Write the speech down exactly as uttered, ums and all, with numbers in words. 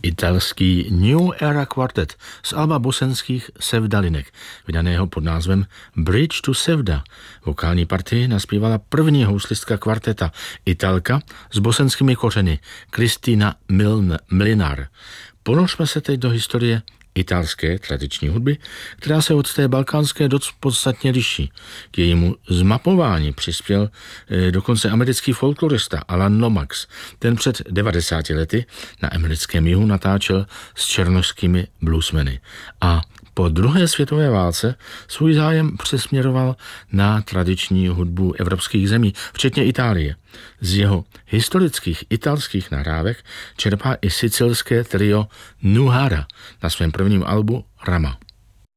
Italský New Era Quartet z alba bosenských Sevdalinek, vydaného pod názvem Bridge to Sevda. Vokální partii naspívala první houslistka kvarteta, Italka s bosenskými kořeny, Kristina Mlinar. Ponořme se teď do historie italské tradiční hudby, která se od té balkánské doc podstatně liší. K jejímu zmapování přispěl e, dokonce americký folklorista Alan Lomax. Ten před devadesáti lety na americkém jihu natáčel s černošskými bluesmeny. A po druhé světové válce svůj zájem přesměroval na tradiční hudbu evropských zemí, včetně Itálie. Z jeho historických italských nahrávek čerpá i sicilské trio Nuhara na svém prvním albu Rama.